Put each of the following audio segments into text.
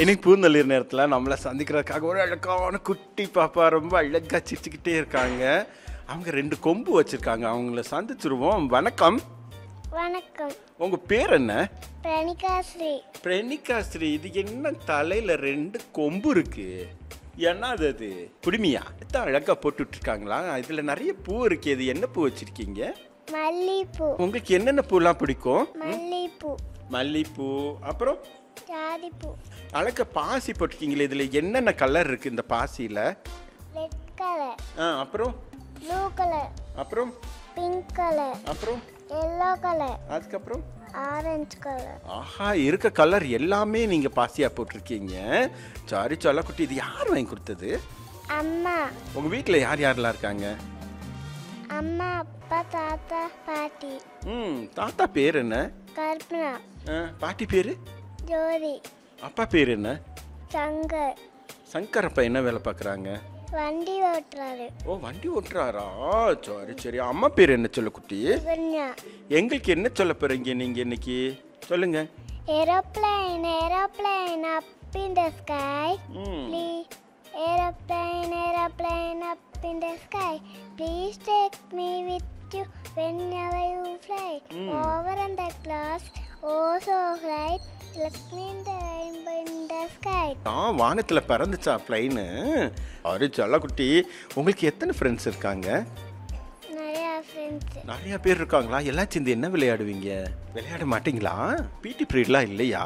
இன்னைக்கு பூந்தளிர் நேரத்தில் நம்மளை சந்திக்கிறதுக்காக ஒரு அழகான குட்டி பாப்பா ரொம்ப அழகா சிரிச்சுக்கிட்டே இருக்காங்க. அவங்க 2 கொம்பு வச்சிருக்காங்க. அவங்கள சந்திச்சிருவோம். வணக்கம். வணக்கம். உங்க பேர் என்ன? பிரணிகாஸ்ரீ. பிரணிகாஸ்ரீ. இது என்ன தலையில 2 கொம்பு இருக்கு? என்னது அது? குடுமியா? எத்தனை அழகா போட்டுட்டு இருக்காங்களா? இதுல நிறைய பூ இருக்கு. இது என்ன பூ வச்சிருக்கீங்க? மல்லிப்பூ. உங்களுக்கு என்னென்ன பூலாம் பிடிக்கும்? மல்லிப்பூ. மல்லிப்பூ, அப்புறம் ஜாதிப்பூ. அழகா பாசி போட்டிருக்கீங்களே. இதுல என்னென்ன கலர் இருக்கு இந்த பாசியில? Red colour. அப்புறம் ப்ளூ கலர். அப்புறம் பிங்க் கலர். அப்புறம் எல்லோ கலர். அதுக்கப்புறம் ஆரஞ்சு கலர். ஆஹா, இருக்க கலர் எல்லாமே நீங்க பாசியா போட்டிருக்கீங்க. சாரி சொல்லக்குட்டி, இது யார் வாங்கி கொடுத்தது? அம்மா. உங்க வீட்டுல யார் யாரெல்லாம் இருக்காங்க? அம்மா, அப்பா, தாத்தா, பாட்டி. தாத்தா பேர் என்ன? கல்பனா. பாட்டி பேரு? ஜோதி. அப்பா பேர் என்ன? சங்கர். சங்கர் அப்பா என்ன வேலை பார்க்குறாங்க? வண்டி ஓட்டுறாரு. ஓ, வண்டி ஓட்டுறாரா? சரி சரி. அம்மா பேர் என்ன சொல்லக்குட்டி? சுகன்யா. எங்களுக்கு என்ன சொல்ல போறீங்க நீங்க இன்னைக்கு? சொல்லுங்க. Aeroplane, aeroplane up in the sky. Please, aeroplane, aeroplane up in the sky. Please take me with you whenever you fly. Over in the clouds, oh so bright. Let me in the rainbow in the sky. வானத்துல பறந்துச்சா plain? அரு சொல்லக்குட்டி, உங்களுக்கு எத்தனை friends இருக்காங்க? நிறைய friends. நிறைய பேர் இருக்காங்களா? எல்லாம் சேர்ந்து என்ன விளையாடுவீங்க? விளையாட மாட்டீங்களா? பிடி பீரியட்லாம் இல்லையா?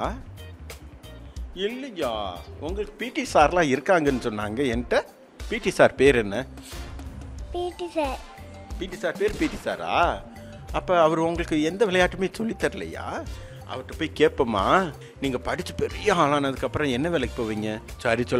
இல்லையா? உங்களுக்கு பிடி சார்லாம் இருக்காங்கன்னு சொன்னாங்க என்கிட்ட. பிடி சார் பேர் என்ன? பிடி சார். பிடி சார் பேர் பிடி சாரா? அப்போ அவர் உங்களுக்கு எந்த விளையாட்டுமே சொல்லி தரலையா? அவர்கிட்ட போய் கேட்போமா, நீங்கள் படித்து பெரிய ஆளானதுக்கப்புறம் என்ன வேலைக்கு போவீங்க? சரி சொல்ல